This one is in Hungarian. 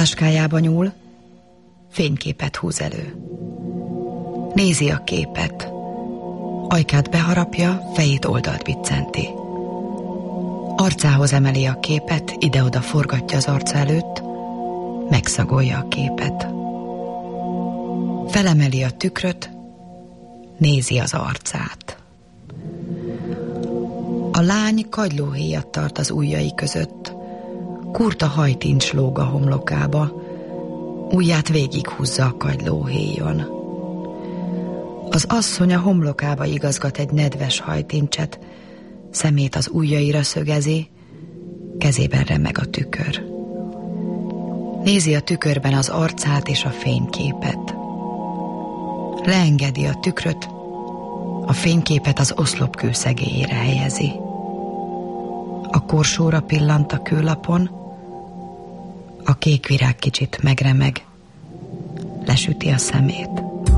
Táskájába nyúl, fényképet húz elő. Nézi a képet, ajkát beharapja, fejét oldalt biccenti. Arcához emeli a képet, ide-oda forgatja az arca előtt, megszagolja a képet. Felemeli a tükröt, nézi az arcát. A lány kagylóhéjat tart az ujjai között, kurta hajtincs lóg a homlokába, ujját végighúzza a kagylóhéjon. Az asszony a homlokába igazgat egy nedves hajtincset, szemét az ujjaira szögezi, kezében remeg a tükör. Nézi a tükörben az arcát és a fényképet. Leengedi a tükröt, a fényképet az oszlop kőszegélyére helyezi. A korsóra pillant a kőlapon, a kék virág kicsit megremeg, lesüti a szemét.